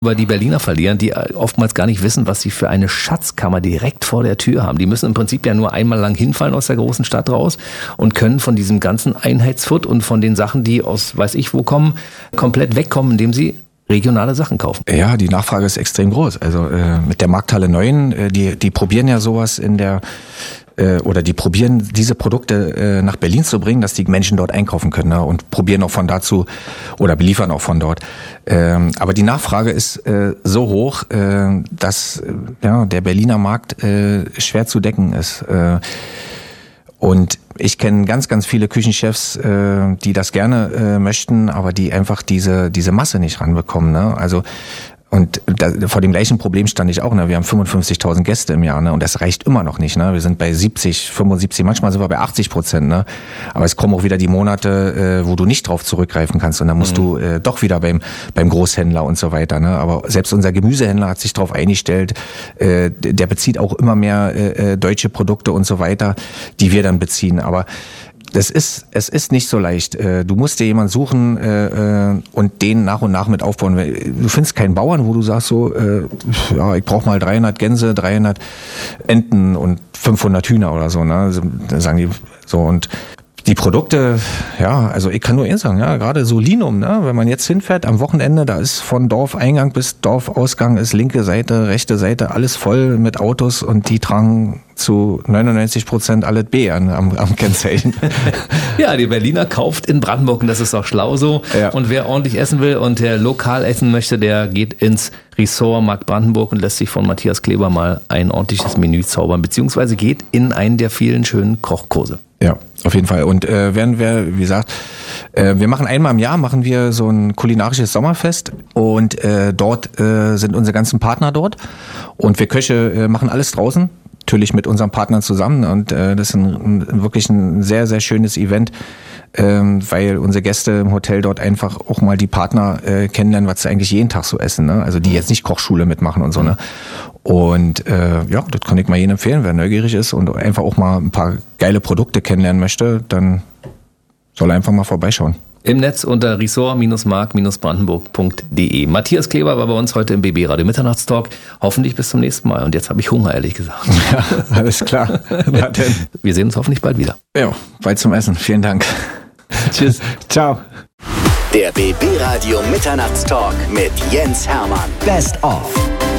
Weil die Berliner verlieren, die oftmals gar nicht wissen, was sie für eine Schatzkammer direkt vor der Tür haben. Die müssen im Prinzip ja nur einmal lang hinfallen aus der großen Stadt raus und können von diesem ganzen Einheitsfutt und von den Sachen, die aus weiß ich wo kommen, komplett wegkommen, indem sie regionale Sachen kaufen. Ja, die Nachfrage ist extrem groß. Also mit der Markthalle 9, die probieren ja sowas oder die probieren diese Produkte nach Berlin zu bringen, dass die Menschen dort einkaufen können, ne? Und probieren auch von dazu oder beliefern auch von dort. Aber die Nachfrage ist so hoch, dass der Berliner Markt schwer zu decken ist. Und ich kenne ganz, ganz viele Küchenchefs, die das gerne möchten, aber die einfach diese Masse nicht ranbekommen, ne? Also und vor dem gleichen Problem stand ich auch, ne? Wir haben 55.000 Gäste im Jahr, ne? Und das reicht immer noch nicht, ne? Wir sind bei 70, 75, manchmal sind wir bei 80%, ne? Aber es kommen auch wieder die Monate, wo du nicht drauf zurückgreifen kannst und dann musst du doch wieder beim Großhändler und so weiter, ne? Aber selbst unser Gemüsehändler hat sich darauf eingestellt, der bezieht auch immer mehr deutsche Produkte und so weiter, die wir dann beziehen, aber es ist nicht so leicht. Du musst dir jemanden suchen und den nach und nach mit aufbauen. Du findest keinen Bauern, wo du sagst so, ich brauche mal 300 Gänse, 300 Enten und 500 Hühner oder so. Ne? Da sagen die so und die Produkte, ja, also ich kann nur eins sagen, ja, gerade so Linum, ne, wenn man jetzt hinfährt am Wochenende, da ist von Dorfeingang bis Dorfausgang ist linke Seite, rechte Seite, alles voll mit Autos und die tragen zu 99% alles B am Kennzeichen. Ja, die Berliner kauft in Brandenburg und das ist auch schlau so. Ja. Und wer ordentlich essen will und der lokal essen möchte, der geht ins Ressort Markt Brandenburg und lässt sich von Matthias Kleber mal ein ordentliches Menü zaubern, beziehungsweise geht in einen der vielen schönen Kochkurse. Ja, auf jeden Fall. Und werden wir, wie gesagt, wir machen einmal im Jahr machen wir so ein kulinarisches Sommerfest und dort sind unsere ganzen Partner dort und wir Köche machen alles draußen, natürlich mit unseren Partnern zusammen und das ist wirklich ein sehr, sehr schönes Event, weil unsere Gäste im Hotel dort einfach auch mal die Partner kennenlernen, was sie eigentlich jeden Tag so essen, ne? Also die jetzt nicht Kochschule mitmachen und so, ne? Und das kann ich mal jedem empfehlen, wer neugierig ist und einfach auch mal ein paar geile Produkte kennenlernen möchte, dann soll er einfach mal vorbeischauen. Im Netz unter ressort-mark-brandenburg.de. Matthias Kleber war bei uns heute im BB Radio Mitternachtstalk. Hoffentlich bis zum nächsten Mal. Und jetzt habe ich Hunger, ehrlich gesagt. Ja, alles klar. Na denn. Wir sehen uns hoffentlich bald wieder. Ja, bald zum Essen. Vielen Dank. Tschüss. Ciao. Der BB Radio Mitternachtstalk mit Jens Hermann. Best of.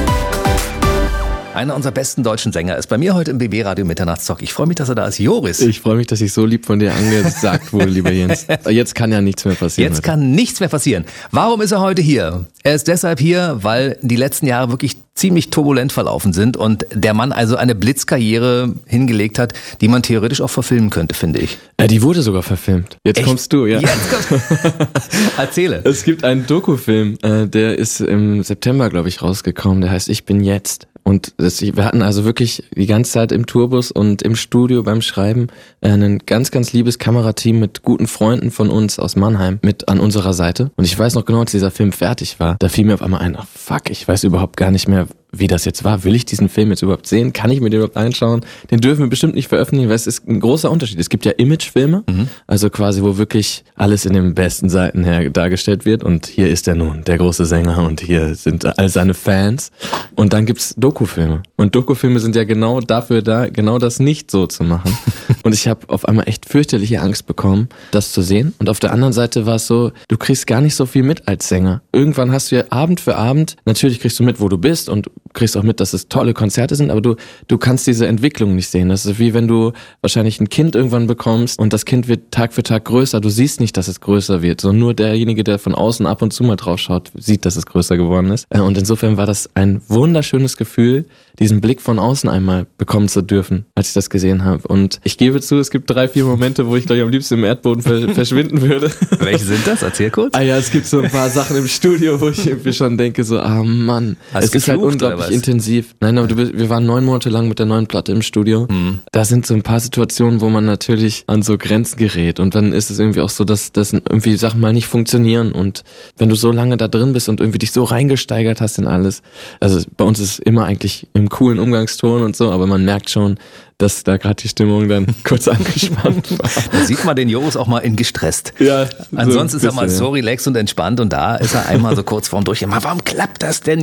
Einer unserer besten deutschen Sänger ist bei mir heute im BB Radio Mitternachtstalk. Ich freue mich, dass er da ist. Joris. Ich freue mich, dass ich so lieb von dir angesagt wurde, lieber Jens. Jetzt kann ja nichts mehr passieren. Jetzt kann nichts mehr passieren. Warum ist er heute hier? Er ist deshalb hier, weil die letzten Jahre wirklich ziemlich turbulent verlaufen sind und der Mann also eine Blitzkarriere hingelegt hat, die man theoretisch auch verfilmen könnte, finde ich. Die wurde sogar verfilmt. Jetzt Echt? Kommst du, ja. Jetzt kommst Erzähle. Es gibt einen Dokufilm, der ist im September, glaube ich, rausgekommen. Der heißt Ich bin jetzt. Und wir hatten also wirklich die ganze Zeit im Tourbus und im Studio beim Schreiben ein ganz, ganz liebes Kamerateam mit guten Freunden von uns aus Mannheim mit an unserer Seite. Und ich weiß noch genau, als dieser Film fertig war, da fiel mir auf einmal ein, ach fuck, ich weiß überhaupt gar nicht mehr, wie das jetzt war. Will ich diesen Film jetzt überhaupt sehen? Kann ich mir den überhaupt anschauen? Den dürfen wir bestimmt nicht veröffentlichen, weil es ist ein großer Unterschied. Es gibt ja Imagefilme, also quasi, wo wirklich alles in den besten Seiten her dargestellt wird. Und hier ist er nun, der große Sänger, und hier sind all seine Fans. Und dann gibt's Dokufilme. Und Dokufilme sind ja genau dafür da, genau das nicht so zu machen. Und ich habe auf einmal echt fürchterliche Angst bekommen, das zu sehen. Und auf der anderen Seite war es so, du kriegst gar nicht so viel mit als Sänger. Irgendwann hast du ja Abend für Abend, natürlich kriegst du mit, wo du bist und kriegst auch mit, dass es tolle Konzerte sind, aber du kannst diese Entwicklung nicht sehen. Das ist wie wenn du wahrscheinlich ein Kind irgendwann bekommst und das Kind wird Tag für Tag größer. Du siehst nicht, dass es größer wird, sondern nur derjenige, der von außen ab und zu mal drauf schaut, sieht, dass es größer geworden ist. Und insofern war das ein wunderschönes Gefühl, diesen Blick von außen einmal bekommen zu dürfen, als ich das gesehen habe. Und ich gebe zu, es gibt 3-4 Momente, wo ich gleich am liebsten im Erdboden verschwinden würde. Welche sind das? Erzähl kurz. Ja, es gibt so ein paar Sachen im Studio, wo ich irgendwie schon denke, so, Mann, es ist halt unglaublich intensiv. Nein, aber wir waren 9 Monate lang mit der neuen Platte im Studio. Da sind so ein paar Situationen, wo man natürlich an so Grenzen gerät. Und dann ist es irgendwie auch so, dass irgendwie Sachen mal nicht funktionieren. Und wenn du so lange da drin bist und irgendwie dich so reingesteigert hast in alles, also bei uns ist immer eigentlich im coolen Umgangston und so, aber man merkt schon, dass da gerade die Stimmung dann kurz angespannt war. Da sieht man den Joris auch mal in gestresst. Ja, Ansonsten so ist er mal so relaxed und entspannt und da ist er einmal so kurz vorm Durchgehen. Warum klappt das denn